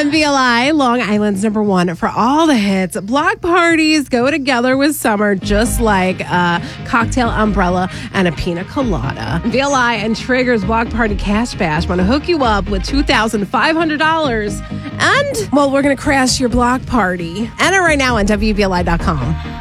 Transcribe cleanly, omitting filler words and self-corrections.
On VLI, Long Island's number one for all the hits. Block parties go together with summer just like a cocktail umbrella and a pina colada. VLI and Traeger's Block Party Cash Bash want to hook you up with $2,500. And, well, we're going to crash your block party. Enter right now on WVLI.com.